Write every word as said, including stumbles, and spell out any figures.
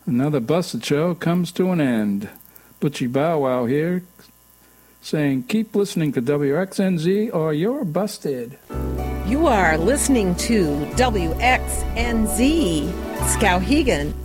Another Busted Show comes to an end. Butchie Bow Wow here, saying keep listening to W X N Z or you're busted. You are listening to W X N Z, Skowhegan,